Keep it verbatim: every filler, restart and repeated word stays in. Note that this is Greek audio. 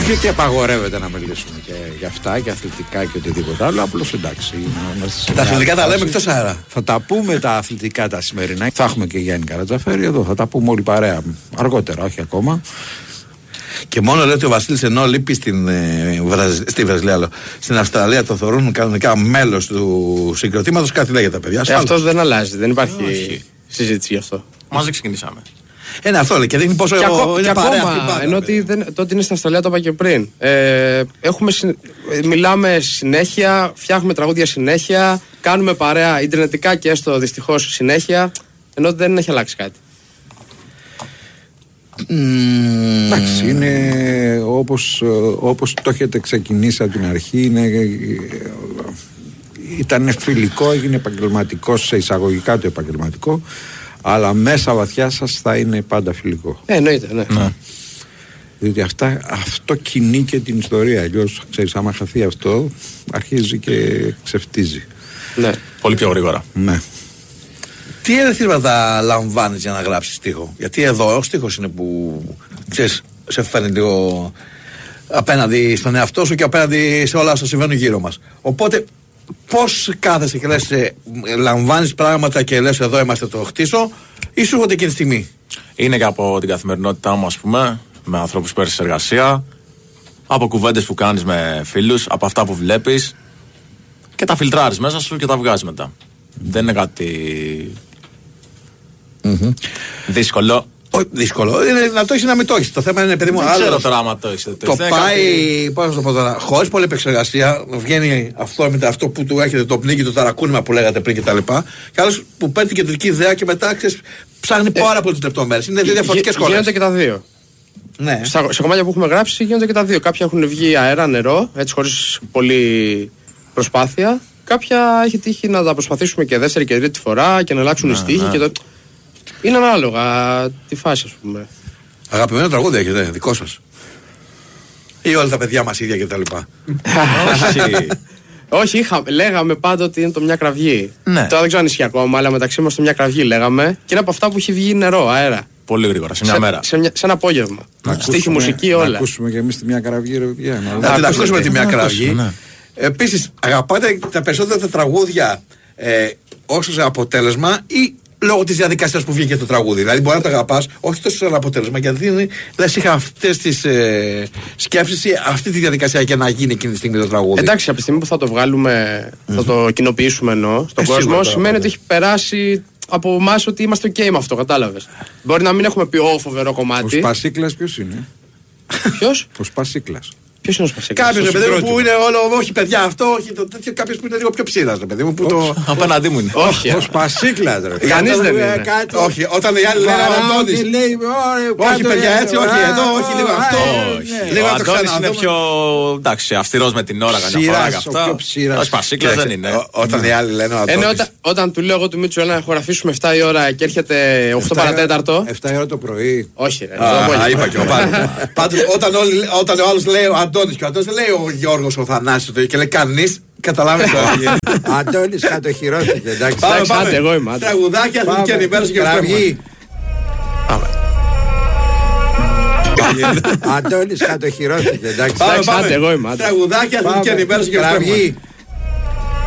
Όχι ότι απαγορεύεται να μιλήσουμε και για αυτά και αθλητικά και οτιδήποτε άλλο. Απλώς εντάξει. Τα αθλητικά τα λέμε εκτός αέρα. Θα τα πούμε τα αθλητικά τα σημερινά. Θα έχουμε και Γιάννη Καρατζαφέρη εδώ. Θα τα πούμε όλοι παρέα αργότερα, όχι ακόμα. Και μόνο λέει ότι ο Βασίλης ενώ λείπει στην, ε, Βραζ... στη Βραζιλία, άλλο, στην Αυστραλία το θεωρούν κανονικά μέλος του συγκροτήματος. Κάτι λέγεται τα παιδιά. Ε, αυτός δεν αλλάζει, δεν υπάρχει όχι. συζήτηση γι' αυτό. Μαζί ξεκινήσαμε. Είναι αυτό λέει και δείχνει πόσο και ακό, είναι και παρέα ακόμα, αυτή η ενώ ότι δεν, το ότι είναι στην Αυστραλία το είπα και πριν. Ε, έχουμε, μιλάμε συνέχεια, φτιάχνουμε τραγούδια συνέχεια, κάνουμε παρέα ιντερνετικά και έστω δυστυχώς συνέχεια, ενώ δεν έχει αλλάξει κάτι. Εντάξει, mm. είναι όπως, όπως το έχετε ξεκινήσει από την αρχή, είναι, ήταν φιλικό, έγινε επαγγελματικό σε εισαγωγικά το επαγγελματικό, αλλά μέσα βαθιά σας θα είναι πάντα φιλικό. Ε, εννοείται, ναι. ναι. Διότι αυτά, αυτό κινεί και την ιστορία. Αλλιώς, ξέρεις, άμα χαθεί αυτό, αρχίζει και ξεφτίζει. Ναι, πολύ πιο γρήγορα. Ναι. Τι ερεθίσματα λαμβάνεις για να γράψεις στίχο? Γιατί εδώ ο στίχος είναι που, ξέρεις, σε φέρνει λίγο απέναντι στον εαυτό σου και απέναντι σε όλα όσα συμβαίνουν γύρω μας. Οπότε, πώς κάθεσαι και λες, λαμβάνεις πράγματα και λες εδώ είμαστε το χτίσω, ή σου έρχονται εκείνη τη στιγμή? Είναι και από την καθημερινότητά μου, ας πούμε, με ανθρώπους που έρθεις εργασία, από κουβέντες που κάνεις με φίλους, από αυτά που βλέπεις και τα φιλτράρεις μέσα σου και τα βγάζεις μετά. Δεν είναι κάτι mm-hmm. δύσκολο. Όχι δύσκολο, είναι να το έχεις να μην το έχεις. Το θέμα είναι, παιδί μου, δεν ξέρω τώρα άμα το έχεις. Το, το πάει, κάτι... πώς να το πω τώρα, χωρίς πολλή επεξεργασία, βγαίνει αυτό, με αυτό που του έχετε, το πνίγει, το ταρακούνημα που λέγατε πριν κτλ. Και, και άλλος που παίρνει την κεντρική ιδέα και μετά ξέρεις, ψάχνει ε, πάρα πολλές λεπτομέρειες. Είναι δύο διαφορετικές σχολές. Γίνονται και τα δύο. Ναι. Στα, σε κομμάτια που έχουμε γράψει γίνονται και τα δύο. Κάποια έχουν βγει αέρα, νερό, έτσι χωρίς πολλή προσπάθεια. Κάποια έχει τύχει να τα προσπαθήσουμε και δεύτερη και τρίτη φορά και να αλλάξουν οι στίχοι. Και το... Είναι ανάλογα τη φάση, ας πούμε. Αγαπημένο τραγούδι έχετε, δικό σας? Ή όλα τα παιδιά μας ίδια κτλ? Όχι. Όχι, είχα, λέγαμε πάντα ότι είναι το Μια Κραυγή. Ναι. Τώρα δεν ξέρω αν ισχύει ακόμα, αλλά μεταξύ μας το Μια Κραυγή λέγαμε. Και είναι από αυτά που έχει βγει νερό, αέρα. Πολύ γρήγορα, σε μια σε, μέρα. Σε, μια, σε ένα απόγευμα. Στίχη, μουσική, όλα. Να ακούσουμε και εμείς τη Μια Κραυγή, ρε παιδιά. Να την ακούσουμε τη Μια Κραυγή. Επίσης, αγαπάτε τα περισσότερα τα τραγούδια ε, όσο σε αποτέλεσμα ή λόγω της διαδικασίας που βγήκε το τραγούδι? Δηλαδή, μπορεί να τα αγαπάς, όχι τόσο σαν αποτέλεσμα, γιατί λες είχα αυτές τις ε, σκέψεις ή αυτή τη διαδικασία για να γίνει εκείνη τη στιγμή το τραγούδι. Εντάξει, από τη στιγμή που θα το βγάλουμε, mm-hmm. θα το κοινοποιήσουμε εννοώ στον Εσύ κόσμο, τώρα, σημαίνει ότι έχει περάσει από εμάς ότι είμαστε ok με αυτό, κατάλαβες. Μπορεί να μην έχουμε πει ω φοβερό κομμάτι. Ο Σπασίκλας ποιος είναι? Ποιος? Ο Σπασίκλας. Ποιος είναι ο Σπασίκλας? Κάποιος, παιδί μου, που είναι όλο, όχι παιδιά αυτό, όχι το τέτοιο, κάποιος που είναι λίγο πιο ψήρας, παιδί μου, που το... Απέναντί μου είναι. Όχι. Ο Σπασίκλας, ρε. Κανείς δεν είναι. Όχι, όταν οι άλλοι λένε Αντώνης. Όχι παιδιά, έτσι, όχι, εδώ, όχι, λίγο αυτό. Ο Αντώνης είναι πιο, εντάξει, αυστηρός με την ώρα καμιά φορά και αυτά. Ο Σπασίκλας δεν είναι. Όταν οι άλλοι λένε Αντώνης. Όταν του λέω εγώ του Μίτσου, έλα να χωραφίσουμε εφτά η ώρα και έρχεται οκτώ παρατέταρτο. εφτά η ώρα το πρωί. Όχι, ρε. Είπα και ο Πάντως, όταν ο άλλος λέει ο Αντώνης και ο Αντώνης δεν λέει ο Γιώργος ο Θανάσης και λέει κανείς, καταλάβεις το. Αντώνης κατοχυρώθηκε, εντάξει. Πάμε, πάμε. Εγώ είμαι. Τραγουδάκια, αθλητική ενημέρωση και Κραυγή. Αντώνης κατοχυρώθηκε, εντάξει. Πάμε, πάμε. Εγώ είμαι. Τραγουδάκια, αθλητική ενημέρωση και Κραυγή.